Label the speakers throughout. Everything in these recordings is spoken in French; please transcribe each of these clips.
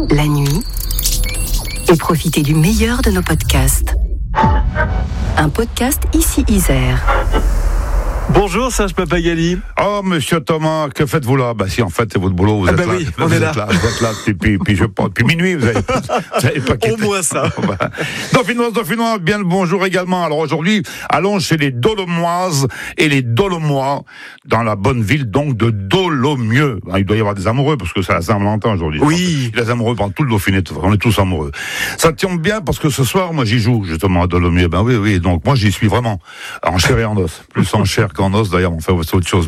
Speaker 1: la nuit, et profitez du meilleur de nos podcasts. Un podcast ici Isère.
Speaker 2: Bonjour Serge Papagali.
Speaker 3: Oh monsieur Thomas, que faites-vous là? Bah si en fait c'est votre boulot, vous êtes là.
Speaker 2: Oui, on est là.
Speaker 3: Vous êtes là depuis minuit, vous avez pas quitté.
Speaker 2: Au moins ça.
Speaker 3: Dauphinois, bien le bonjour également. Alors aujourd'hui, allons chez les Dolomoises et les Dolomois, dans la bonne ville donc de Dolomieu. Il doit y avoir des amoureux parce que c'est la Saint-Valentin aujourd'hui.
Speaker 2: Oui.
Speaker 3: Les amoureux pendant tout le Dauphiné, on est tous amoureux. Ça tombe bien parce que ce soir, moi j'y joue justement à Dolomieu. Ben oui, donc moi j'y suis vraiment en chair et en os, plus en chair qu'en os d'ailleurs, on fait autre chose.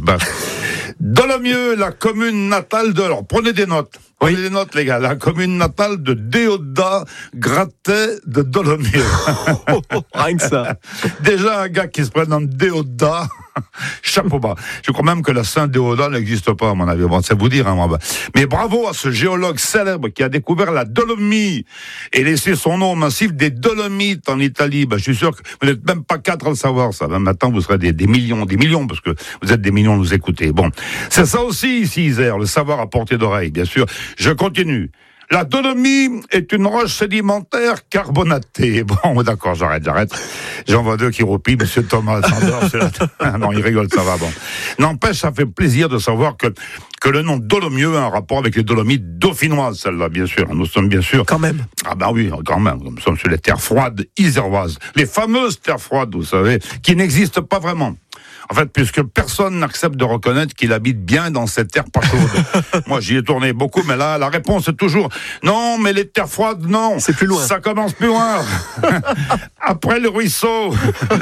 Speaker 3: Dolomieu, la commune natale de... Alors, prenez des notes. Prenez des notes, les gars. La commune natale de Déodat Gratet de Dolomieu.
Speaker 2: Rien que ça.
Speaker 3: Déjà, un gars qui se prénomme Déodat, chapeau bas. Je crois même que la Saint-Déodat n'existe pas, à mon avis. Bon, c'est vous dire, hein, moi. Mais bravo à ce géologue célèbre qui a découvert la Dolomie et laissé son nom au massif des Dolomites en Italie. Je suis sûr que vous n'êtes même pas 4 à le savoir, ça. Même maintenant, vous serez des millions, parce que vous êtes des millions à nous écouter. Bon. C'est ça aussi, ici, Isère, le savoir à portée d'oreille, bien sûr. Je continue. La Dolomie est une roche sédimentaire carbonatée. Bon, d'accord, j'arrête. J'en vois deux qui roupillent, monsieur Thomas s'endort. Non, il rigole, ça va, bon. N'empêche, ça fait plaisir de savoir que le nom Dolomieu a un rapport avec les Dolomites dauphinoises, celle-là, bien sûr. Nous sommes bien sûr...
Speaker 2: Quand même.
Speaker 3: Ah ben oui, quand même. Nous sommes sur les terres froides iséroises. Les fameuses terres froides, vous savez, qui n'existent pas vraiment. En fait, puisque personne n'accepte de reconnaître qu'il habite bien dans cette terre pas chaude. Moi, j'y ai tourné beaucoup, mais là, la réponse est toujours non, mais les terres froides, non.
Speaker 2: C'est plus loin.
Speaker 3: Ça commence plus loin. Après le ruisseau.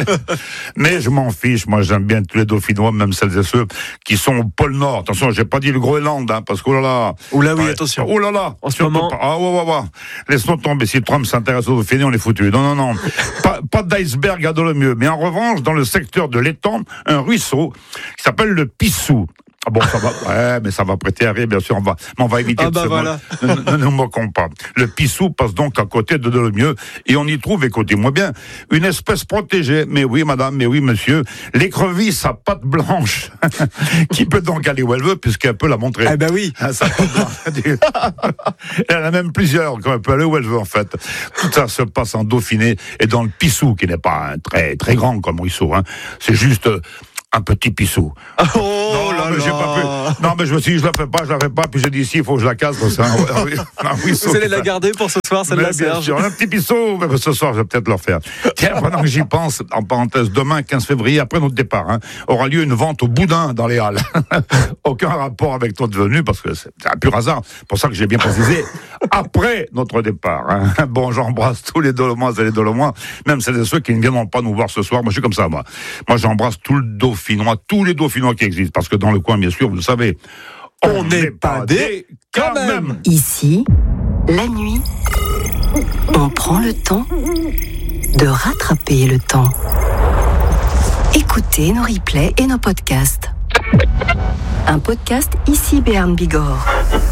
Speaker 3: Mais je m'en fiche. Moi, j'aime bien tous les Dauphinois, même celles et ceux qui sont au pôle Nord. Attention, j'ai pas dit le Groenland, hein, parce que oulala.
Speaker 2: Oula, oui, attention.
Speaker 3: Oulala.
Speaker 2: En ce moment.
Speaker 3: Ah, ouais. Laisse-nous tomber. Si Trump s'intéresse aux Dauphinais, on est foutus. Non. Pas d'iceberg à Dolomieu. Mais en revanche, dans le secteur de l'étang, un ruisseau qui s'appelle le Pissou. Ah bon, ça va, ouais, mais ça va prêter à rire, bien sûr, on va éviter de se
Speaker 2: voilà.
Speaker 3: Ne nous moquons pas. Le Pissou passe donc à côté de Dolomieu, et on y trouve, écoutez-moi bien, une espèce protégée, mais oui, madame, mais oui, monsieur, l'écrevisse à pattes blanches, qui peut donc aller où elle veut, puisqu'elle peut la montrer.
Speaker 2: Ah ben oui.
Speaker 3: Elle en a même plusieurs, quand elle peut aller où elle veut, en fait. Tout ça se passe en Dauphiné, et dans le Pissou, qui n'est pas très, très grand comme ruisseau, hein. C'est juste... un petit Pissou.
Speaker 2: Oh là là.
Speaker 3: J'ai pas pu. Non, mais je me suis dit, je la fais pas, puis j'ai dit, si, il faut que je la casse, parce que
Speaker 2: vous allez la garder pour ce soir, celle-là, Serge.
Speaker 3: Un petit Pissou, mais ce soir, je vais peut-être le refaire. Tiens, pendant que j'y pense, en parenthèse, demain, 15 février, après notre départ, aura lieu une vente au boudin dans les Halles. Aucun rapport avec notre venue, parce que c'est un pur hasard. Pour ça que j'ai bien précisé, après notre départ. Bon, j'embrasse tous les Dolomoises et les Dolomois, même celles et ceux qui ne viendront pas nous voir ce soir. Moi, je suis comme ça, moi. Moi, j'embrasse tout le Dauphinois, tous les Dauphinois qui existent, parce que dans le coin, bien sûr, vous le savez,
Speaker 2: on n'est pas des quand même.
Speaker 1: Ici, la nuit, on prend le temps de rattraper le temps. Écoutez nos replays et nos podcasts. Un podcast ici Béarn Bigorre.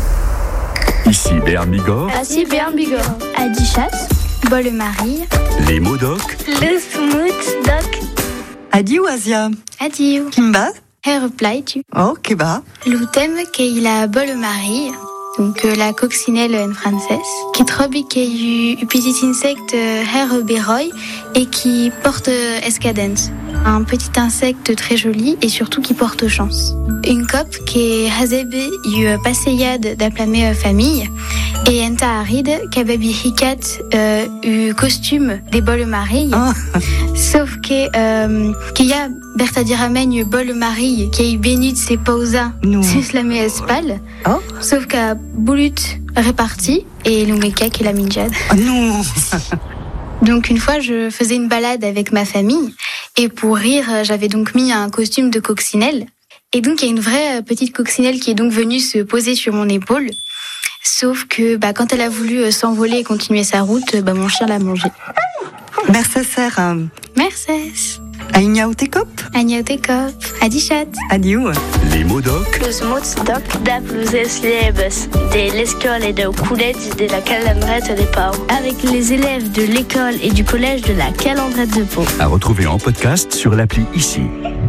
Speaker 4: Ici Béarn Bigorre.
Speaker 5: Ici Béarn Bigorre. Adichat, Bolle-Marie.
Speaker 4: Les mots doc.
Speaker 5: Le smooth doc.
Speaker 6: Adieu Asia.
Speaker 5: Adieu.
Speaker 6: Kimba.
Speaker 5: Reply tu.
Speaker 6: Oh, Keba.
Speaker 5: L'outem qu'il a Bolle-Marie. Donc la coccinelle en français, qui trobe qui est petit insecte herberoy et qui porte escadence. Un petit insecte très joli et surtout qui porte chance. Une cop qui est hazebe yu passeyade d'aplamé famille et enta aride kababi hikat costume des Bolle-Marie. Sauf que qu'il y a Bertadiramen yu Bolle-Marie qui est béni de ses pausa sus la espal. Sauf qu'à Boulut réparti et l'Oumeka qui est la minjade.
Speaker 6: Non.
Speaker 5: Donc une fois, je faisais une balade avec ma famille et pour rire, j'avais donc mis un costume de coccinelle. Et donc il y a une vraie petite coccinelle qui est donc venue se poser sur mon épaule. Sauf que quand elle a voulu s'envoler et continuer sa route, mon chien l'a mangée.
Speaker 6: Merci, Sarah.
Speaker 5: Merci.
Speaker 6: Aignaotekop.
Speaker 5: Aignaotekop. Adichat.
Speaker 6: Adieu.
Speaker 4: Les mots doc.
Speaker 7: Los mots doc da pluses liebes de l'école et de collège de la Calandrette de Pau.
Speaker 5: Avec les élèves de l'école et du collège de la Calandrette de Pau.
Speaker 4: À retrouver en podcast sur l'appli Ici.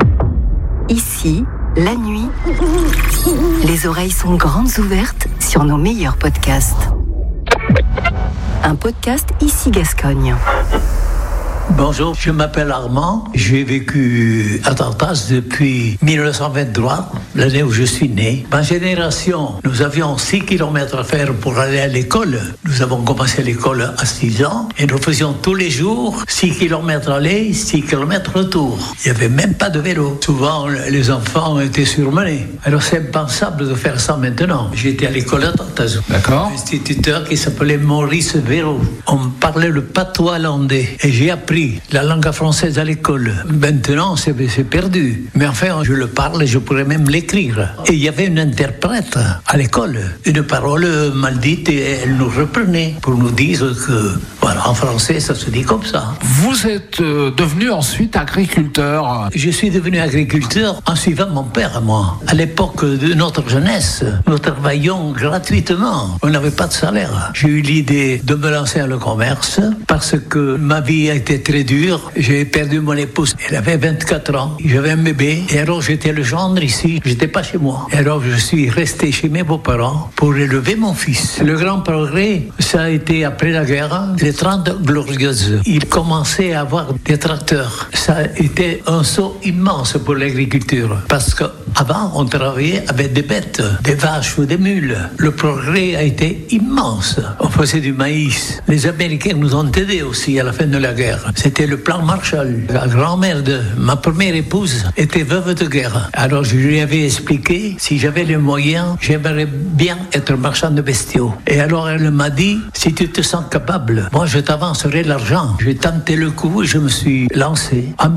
Speaker 1: Ici, la nuit, les oreilles sont grandes ouvertes sur nos meilleurs podcasts. Un podcast Ici Gascogne.
Speaker 8: Bonjour, je m'appelle Armand. J'ai vécu à Tartas depuis 1923, l'année où je suis né. Ma génération, nous avions 6 km à faire pour aller à l'école. Nous avons commencé l'école à 6 ans et nous faisions tous les jours 6 km aller, 6 km retour. Il n'y avait même pas de vélo. Souvent, les enfants étaient surmenés. Alors c'est impensable de faire ça maintenant. J'étais à l'école à Tartas.
Speaker 9: D'accord.
Speaker 8: Un instituteur qui s'appelait Maurice Véro. On parlait le patois hollandais et j'ai appris la langue française à l'école. Maintenant, c'est perdu. Mais enfin, je le parle et je pourrais même l'écrire. Et il y avait une interprète à l'école. Une parole mal dite et elle nous reprenait pour nous dire que, voilà, en français, ça se dit comme ça.
Speaker 9: Vous êtes devenu ensuite agriculteur.
Speaker 8: Je suis devenu agriculteur en suivant mon père à moi. À l'époque de notre jeunesse, nous travaillions gratuitement. On n'avait pas de salaire. J'ai eu l'idée de me lancer dans le commerce parce que ma vie a été très dure. J'ai perdu mon épouse. Elle avait 24 ans. J'avais un bébé. Et alors, j'étais le gendre ici. J'étais pas chez moi. Et alors, je suis resté chez mes beaux-parents pour élever mon fils. Le grand progrès, ça a été après la guerre, les 30 glorieuses. Il commençait à avoir des tracteurs. Ça a été un saut immense pour l'agriculture. Parce qu'avant, on travaillait avec des bêtes, des vaches ou des mules. Le progrès a été immense. On faisait du maïs. Les Américains nous ont aidés aussi à la fin de la guerre. C'était le plan Marshall. La grand-mère de ma première épouse était veuve de guerre. Alors je lui avais expliqué, si j'avais les moyens, j'aimerais bien être marchand de bestiaux. Et alors elle m'a dit, si tu te sens capable, moi je t'avancerai l'argent. J'ai tenté le coup et je me suis lancé. En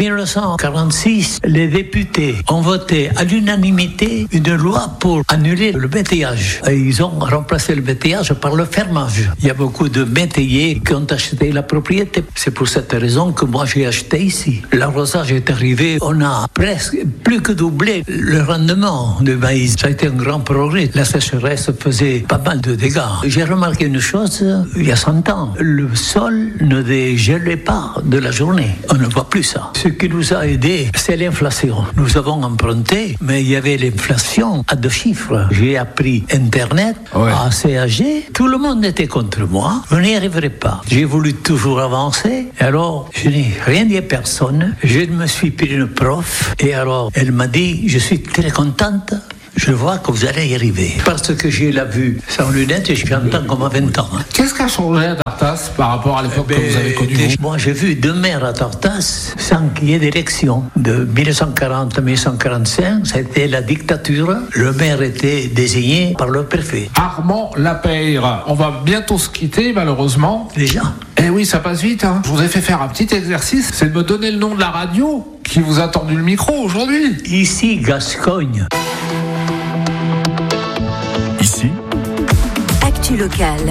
Speaker 8: 1946, les députés ont voté à l'unanimité une loi pour annuler le métayage. Et ils ont remplacé le métayage par le fermage. Il y a beaucoup de métayers qui ont acheté la propriété. C'est pour cette raison que moi j'ai acheté ici. L'arrosage est arrivé, on a presque plus que doublé le rendement du maïs. Ça a été un grand progrès. La sécheresse faisait pas mal de dégâts. J'ai remarqué une chose, il y a 100 ans, le sol ne dégelait pas de la journée. On ne voit plus ça. Ce qui nous a aidés, c'est l'inflation. Nous avons emprunté, mais il y avait l'inflation à 2 chiffres. J'ai appris Internet, CAG, tout le monde était contre moi. Je n'y arriverai pas. J'ai voulu toujours avancer, et alors je n'ai rien dit à personne. Je me suis pris une prof et alors elle m'a dit, je suis très contente. Je vois que vous allez y arriver. Parce que j'ai la vue sans lunettes et j'entends comme à 20 ans.
Speaker 9: Qu'est-ce qui a changé à Tartas par rapport à l'époque que vous avez connue?
Speaker 8: Moi, j'ai vu 2 maires à Tartas sans qu'il y ait d'élection. De 1940 à 1945, c'était la dictature. Le maire était désigné par le préfet.
Speaker 9: Armand Lapeyre. On va bientôt se quitter, malheureusement.
Speaker 8: Déjà?
Speaker 9: Eh oui, ça passe vite. Je vous ai fait faire un petit exercice. C'est de me donner le nom de la radio qui vous a tendu le micro aujourd'hui.
Speaker 8: Ici, Gascogne.
Speaker 4: Ici,
Speaker 1: Actu locale.